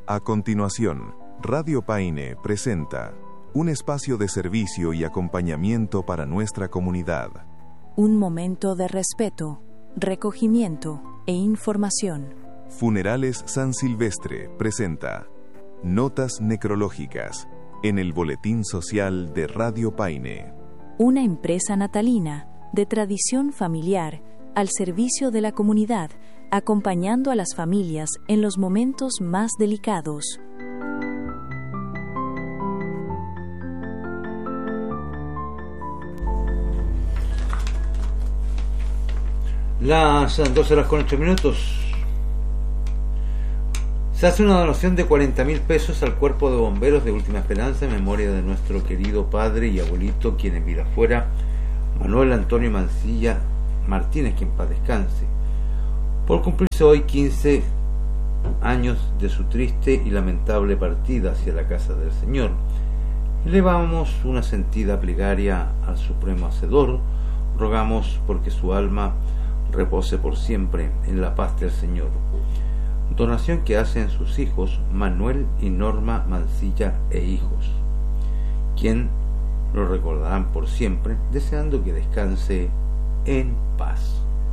A continuación, Radio Paine presenta un espacio de servicio y acompañamiento para nuestra comunidad. Un momento de respeto, recogimiento e información. Funerales San Silvestre presenta Notas Necrológicas en el Boletín Social de Radio Paine. Una empresa natalina de tradición familiar al servicio de la comunidad, acompañando a las familias en los momentos más delicados. Las 2:08. Se hace una donación de 40.000 pesos al Cuerpo de Bomberos de Última Esperanza en memoria de nuestro querido padre y abuelito, quien en vida fuera, Manuel Antonio Mancilla Martínez, quien paz descanse, por cumplirse hoy 15 años de su triste y lamentable partida hacia la casa del Señor. Elevamos una sentida plegaria al Supremo Hacedor, rogamos porque su alma repose por siempre en la paz del Señor. Donación que hacen sus hijos Manuel y Norma Mancilla e hijos, quien lo recordarán por siempre, deseando que descanse en paz.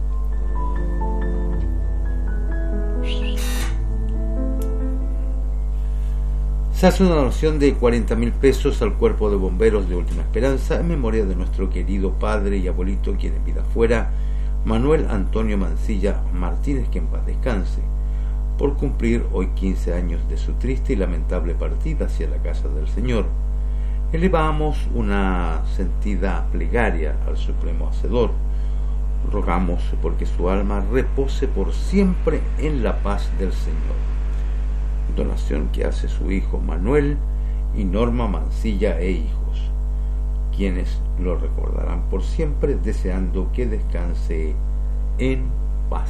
Se hace una donación de 40.000 pesos al Cuerpo de Bomberos de Última Esperanza en memoria de nuestro querido padre y abuelito, quien en vida fuera, Manuel Antonio Mancilla Martínez, que en paz descanse, por cumplir hoy 15 años de su triste y lamentable partida hacia la casa del Señor. Elevamos una sentida plegaria al Supremo Hacedor. Rogamos porque su alma repose por siempre en la paz del Señor. Donación que hace su hijo Manuel y Norma Mancilla e hijos, quienes lo recordarán por siempre, deseando que descanse en paz.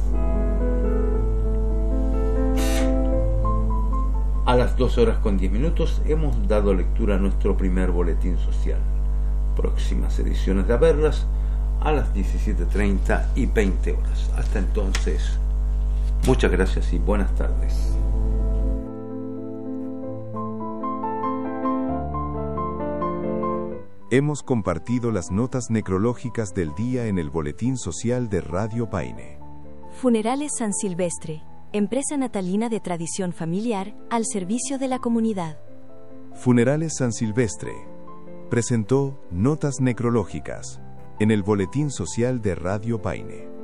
A las 12:10 hemos dado lectura a nuestro primer boletín social. Próximas ediciones de haberlas a las 17:30 y 20 horas. Hasta entonces, muchas gracias y buenas tardes. Hemos compartido las notas necrológicas del día en el Boletín Social de Radio Paine. Funerales San Silvestre, empresa natalina de tradición familiar al servicio de la comunidad. Funerales San Silvestre presentó Notas Necrológicas en el Boletín Social de Radio Paine.